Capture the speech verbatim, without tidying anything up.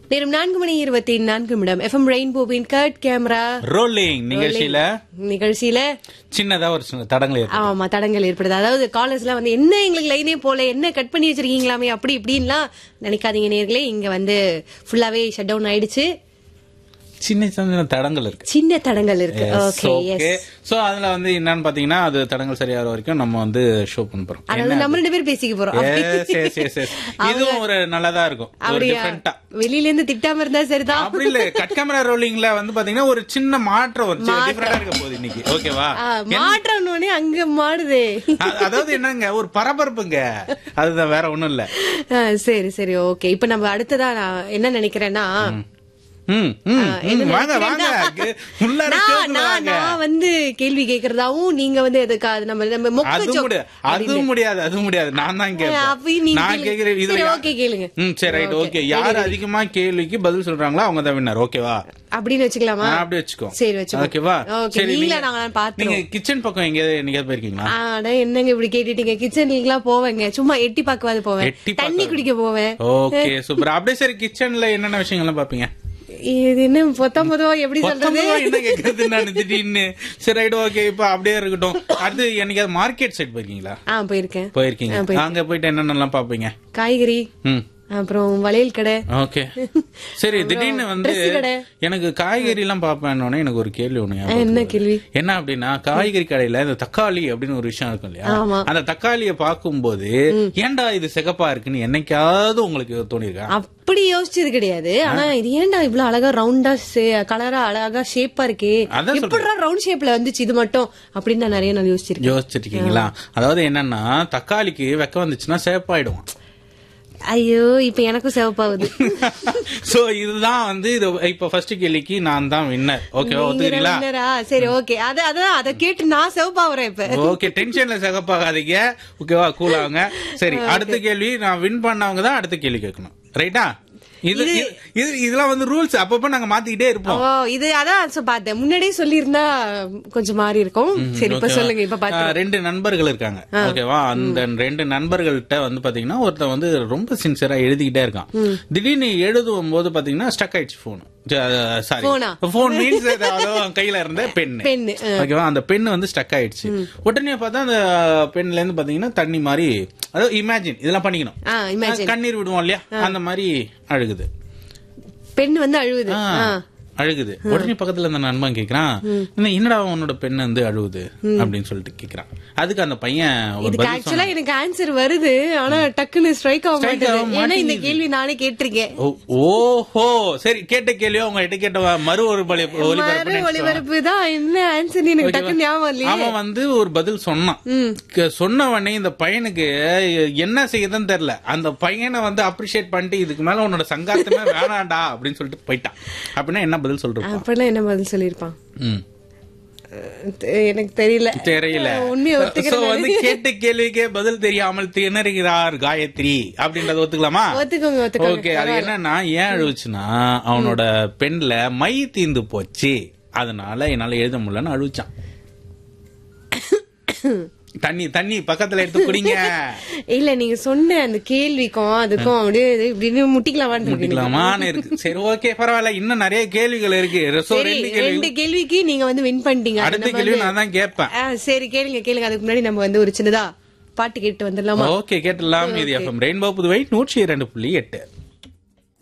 நேரம் நான்கு மணி இருபத்தி நான்கு நிமிடம் எஃப்எம் ரெயின்போவின் கட் கேமரா ரோலிங் நிகழ்ச்சியில நிகழ்ச்சியில சின்னதா ஒரு சின்ன தடங்கள் ஏற்படும். ஆமா தடங்கள் ஏற்படுது. அதாவது காலேஜ்ல வந்து என்ன எங்களுக்கு லைனே போல என்ன கட் பண்ணி வச்சிருக்கீங்களாமே அப்படி இப்படின்லாம் நினைக்காதீங்க நேர்களே. இங்க வந்து ஃபுல்லாவே ஷட் டவுன் ஆயிடுச்சு. சின்ன சின்ன தடங்கள் இருக்கு சின்ன தடங்கள் இருக்கு. Okay yes. சோ அதுல வந்து என்னன்னு பாத்தீங்கன்னா அது தடங்கள் சரியாகிற வரைக்கும் நம்ம வந்து ஷோ பண்ண போறோம். அதாவது நம்ம ரெண்டு பேரும் பேசிக்க போறோம். இதுவும் ஒரு நல்லதா இருக்கும். ஒரு டிஃபரெண்டா வெளியில இருந்து திட்டாம இருந்தா சரிதான். அப்படி இல்ல கட் கேமரா ரோலிங்ல வந்து பாத்தீங்கன்னா ஒரு சின்ன மாற்றம் ஒரு டிஃபரெண்டா இருக்க போகுது இன்னைக்கு. ஓகேவா? மாற்றம்னே அங்க மாடுதே. அதாவது என்னங்க ஒரு பரபரப்புங்க. அதுதான் வேற ஒண்ணும் இல்ல. சரி சரி ஓகே. இப்ப நம்ம அடுத்ததா நான் என்ன நினைக்கிறேன்னா நான் வந்து கேள்வி கேக்குறதாவும் நீங்க வந்து அதுவும் முடியாது அதுவும் முடியாது நான் தான் கேக்குறேன். சரி ஓகே யாரு அதிகமா கேள்விக்கு பதில் சொல்றாங்களோ அவங்க தான் வின்னர். ஓகேவா? அப்படின்னு வச்சுக்கலாமா? அப்படி வச்சுக்கோ. சரி வச்சுக்கோ. ஓகேவா? சரி நீங்க கிச்சன் பக்கம் எங்க எங்க போயிருக்கீங்களா? என்னங்க இப்படி கேட்டுட்டீங்க? கிச்சனுக்கு எல்லாம் போவேங்க. சும்மா எட்டி பாக்கவாது போவேன். தண்ணி குடிக்க போவேன். Okay super. அப்படியே சரி கிச்சன்ல என்னென்ன விஷயங்கள்லாம் பாப்பீங்க? இது என்ன பொத்தம் பொதுவா எப்படி சொல்றது? என்ன கேக்குறது நான் திடீர்னு. சரி ரைட் ஓகே இப்ப அப்படியே இருக்கட்டும். அடுத்து எனக்கு மார்க்கெட் சைட் போயிருக்கீங்களா? ஆ போயிருக்கேன். போயிருக்கீங்க. அங்க போயிட்டு என்னென்னலாம் பாப்பீங்க? காய்கறி, அப்புறம் வளையல் கடை. ஓகே சரி. திடீர்னு வந்து எனக்கு காய்கறி எல்லாம் பாப்பேன். எனக்கு ஒரு கேள்வி ஒண்ணு. என்ன கேள்வி? என்ன அப்படின்னா காய்கறி கடையில இந்த தக்காளி அப்படின்னு ஒரு விஷயம் இருக்கும் இல்லையா? அந்த தக்காளியை பார்க்கும்போது ஏன்டா இது சிகப்பா இருக்குன்னு என்னைக்காவது உங்களுக்கு தோணிருக்கா? அப்படி யோசிச்சது கிடையாது. ஆனா இது ஏன்டா இவ்வளவு அழகா ரவுண்டா கலரா அழகா ஷேப்பா இருக்கு, எப்படிடா ரவுண்ட் ஷேப்ல வந்துச்சு இது மட்டும் அப்படின்னு நான் நிறைய நாள் யோசிச்சிருக்கேன். யோசிச்சிருக்கீங்களா? அதாவது என்னன்னா தக்காளிக்கு வெக்க வந்துச்சுன்னா சேப்பாயிடும். ஐயோ இப்ப எனக்கும் சிவப்பாகுது. சோ இதுதான் வந்து இப்ப ஃபர்ஸ்ட் கேள்விக்கு நான் தான் வின்னர். ஓகேவா? ஒத்துக்கிறீங்களா? சரி ஓகே. அத அதான் அத கேட்டு நான் சிவப்பாகிறேன் இப்ப. ஓகே டென்ஷன்ல சிவப்பாகாதீங்க. ஓகேவா? கூல் ஆகுங்க. சரி அடுத்த கேள்வி நான் வின் பண்ணவங்க தான் அடுத்த கேள்வி கேட்கணும். ரைட்டா? இது இதெல்லாம் வந்து ரூல்ஸ் அப்பப்ப நாங்க மாத்திக்கிட்டே இருப்போம். இது அதான் பார்த்தேன் முன்னாடியே சொல்லி இருந்தா கொஞ்சம் மாறி இருக்கும். சரி இப்ப சொல்லுங்க. இப்ப பாத்தீங்க ரெண்டு நண்பர்கள் இருக்காங்க. ஓகேவா? அந்த ரெண்டு நண்பர்கள்ட்ட வந்து பாத்தீங்கன்னா ஒருத்தன் வந்து ரொம்ப சின்சியரா எழுதிக்கிட்டே இருக்கான். திடீர்னு எழுதும் போது பாத்தீங்கன்னா ஸ்டக் ஆயிடுச்சு போன். சாரி போன் மீன்ஸ் கையில இருந்த பென். ஓகேவா? அந்த பென் வந்து ஸ்டக் ஆயிடுச்சு. உடனே பார்த்தா அந்த பென்ல இருந்து பாத்தீங்கன்னா தண்ணி மாதிரி, அதாவது இமேஜின் இதெல்லாம் பண்ணிக்கணும். கண்ணீர் விடுவோம் இல்லையா? அந்த மாதிரி அழுகுது. பெண் வந்து அழுகுது அழுகுது. உடனே பக்கத்துல அந்த நண்பன் கேக்குறான், என்னடா உன்னோட பெண் வந்து அழுகுது அப்படின்னு சொல்லிட்டு கேக்குறான். அதுக்கு அந்த பையன் ஆக்சுவலா எனக்கு ஆன்சர் வருது, ஆனா டக்குன்னு ஸ்ட்ரைக் ஆக மாட்டேங்குது. ஏன்னா இந்த கேள்வி நானே கேட்டிருக்கேன். ஓஹோ சரி. கேட்ட கேள்வியோ உங்க கிட்ட கேட்ட மறு ஒரு ஒளிபரப்பு தான். என்ன ஆன்சர் எனக்கு டக்குன்னு ஞாபகம் இல்லையே. அவன் வந்து ஒரு பதில் சொன்னான். சொன்ன உடனே இந்த பையனுக்கு என்ன செய்யுதுன்னு தெரியல. அந்த பையனை வந்து அப்ரிஷியேட் பண்ணிட்டு இதுக்கு மேல உன்னோட சங்காத்தமே வேணாண்டா அப்படின்னு சொல்லிட்டு போயிட்டான். அப்படின்னா என்ன பதில் சொல்றான்? அப்பெல்லாம் என்ன பதில் சொல்லிருப்பான் எனக்கு தெரியல தெரியல உண்மையை வந்து கேட்ட கேள்விக்கே பதில் தெரியாமல் திணறுகிறார் காயத்ரி அப்படின்றத ஒத்துக்கலாமா? ஒத்துக்கோங்க. ஓகே. அது என்னன்னா ஏன் அழுவுச்சுன்னா அவனோட பெண்ல மை தீந்து போச்சு, அதனால என்னால எழுத முடியலன்னு அழுவிச்சான். தண்ணி தண்ணி பக்கத்துல எடுத்து குடிங்க. இல்ல நீங்க சொன்ன அந்த கேள்விக்கும் அதுக்கும் அப்படியே இப்படின்னு முட்டிக்கலாமான்னு இருக்கு. சரி ஓகே பரவாயில்ல. இன்னும் நிறைய கேள்விகள் இருக்கு. ரெண்டு கேள்விக்கு நீங்க வந்து வின் பண்ணிட்டீங்க. அடுத்த கேள்வி நான் தான் கேட்பேன். சரி கேளுங்க கேளுங்க. அதுக்கு முன்னாடி நம்ம வந்து ஒரு சின்னதா பாட்டு கேட்டு வந்துடலாமா? ஓகே கேட்டுலாம். இது எஃப்எம் ரெயின்போ புதுவை நூற்றி இரண்டு புள்ளி எட்டு.